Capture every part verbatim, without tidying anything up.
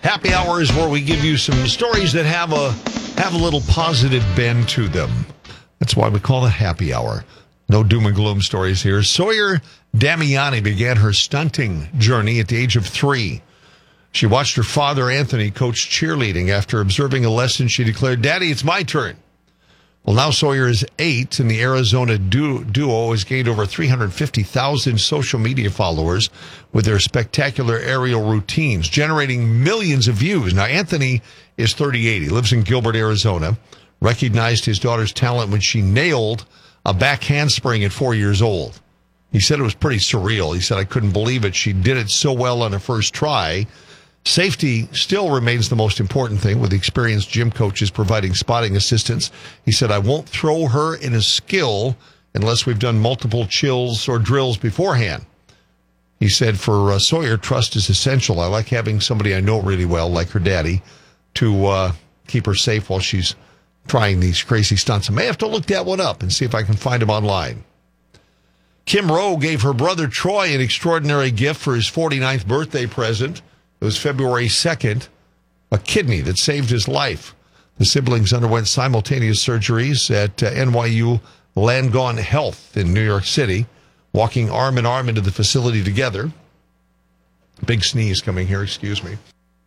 Happy Hour is where we give you some stories that have a have a little positive bend to them. That's why we call it Happy Hour. No doom and gloom stories here. Sawyer Damiani began her stunting journey at the age of three. She watched her father, Anthony, coach cheerleading. After observing a lesson, she declared, "Daddy, it's my turn." Well, now Sawyer is eight, and the Arizona du- duo has gained over three hundred fifty thousand social media followers with their spectacular aerial routines, generating millions of views. Now, Anthony is thirty-eight. He lives in Gilbert, Arizona. Recognized his daughter's talent when she nailed a back handspring at four years old. He said it was pretty surreal. He said, "I couldn't believe it. She did it so well on her first try." Safety still remains the most important thing, with experienced gym coaches providing spotting assistance. He said, "I won't throw her in a skill unless we've done multiple chills or drills beforehand." He said, "For uh, Sawyer, trust is essential. I like having somebody I know really well, like her daddy, to uh, keep her safe while she's trying these crazy stunts." I may have to look that one up and see if I can find him online. Kim Rowe gave her brother Troy an extraordinary gift for his forty-ninth birthday present. It was February second, a kidney that saved his life. The siblings underwent simultaneous surgeries at uh, N Y U Langone Health in New York City, walking arm in arm into the facility together. Big sneeze coming here, excuse me.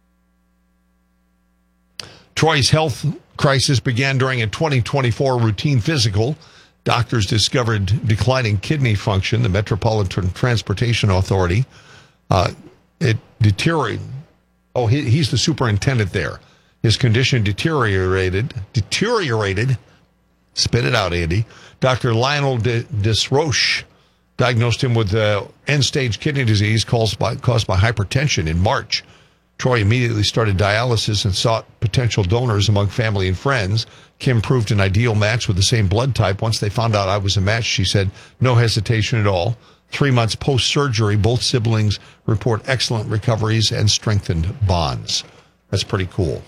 Troy's health crisis began during a twenty twenty-four routine physical. Doctors discovered declining kidney function. The Metropolitan Transportation Authority uh, It deteriorated. Oh, he, he's the superintendent there. His condition deteriorated. Deteriorated. Spit it out, Andy. Doctor Lionel de, Desroche diagnosed him with uh, end-stage kidney disease caused by, caused by hypertension in March. Troy immediately started dialysis and sought potential donors among family and friends. Kim proved an ideal match with the same blood type. Once they found out I was a match, she said, no hesitation at all. Three months post-surgery, both siblings report excellent recoveries and strengthened bonds. That's pretty cool.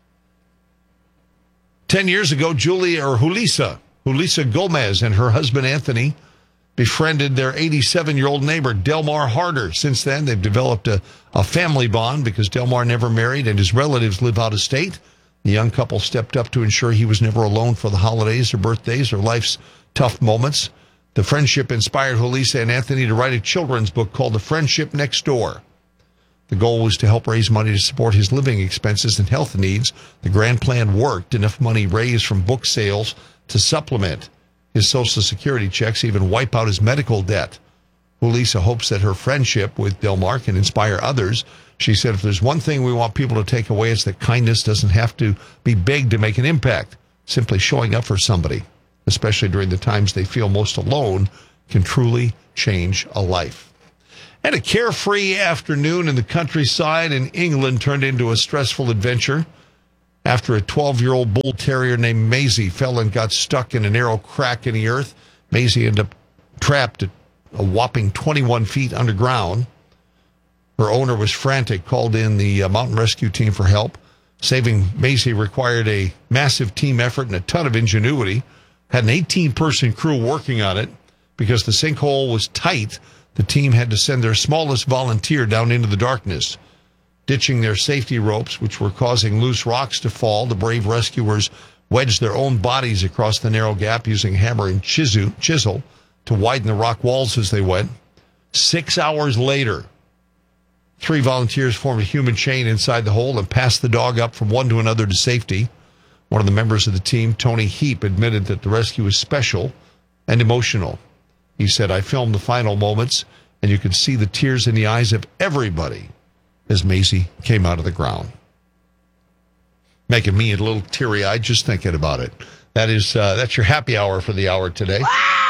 Ten years ago, Julia, or Julissa, Julissa Gomez and her husband Anthony befriended their eighty-seven-year-old neighbor, Delmar Harder. Since then, they've developed a, a family bond because Delmar never married and his relatives live out of state. The young couple stepped up to ensure he was never alone for the holidays or birthdays or life's tough moments. The friendship inspired Julissa and Anthony to write a children's book called The Friendship Next Door. The goal was to help raise money to support his living expenses and health needs. The grand plan worked. Enough money raised from book sales to supplement his Social Security checks, even wipe out his medical debt. Julissa hopes that her friendship with Delmar can inspire others. She said, "If there's one thing we want people to take away, it's that kindness doesn't have to be big to make an impact. Simply showing up for somebody, especially during the times they feel most alone, can truly change a life." And a carefree afternoon in the countryside in England turned into a stressful adventure after a twelve-year-old bull terrier named Maisie fell and got stuck in a narrow crack in the earth. Maisie ended up trapped at a whopping twenty-one feet underground. Her owner was frantic, called in the uh, mountain rescue team for help. Saving Maisie required a massive team effort and a ton of ingenuity. Had an eighteen-person crew working on it. Because the sinkhole was tight, the team had to send their smallest volunteer down into the darkness. Ditching their safety ropes, which were causing loose rocks to fall, the brave rescuers wedged their own bodies across the narrow gap using hammer and chisel, chisel to widen the rock walls as they went. Six hours later, three volunteers formed a human chain inside the hole and passed the dog up from one to another to safety. One of the members of the team, Tony Heap, admitted that the rescue was special and emotional. He said, "I filmed the final moments, and you could see the tears in the eyes of everybody as Maisie came out of the ground." Making me a little teary-eyed just thinking about it. That is, uh, that's your happy hour for the hour today.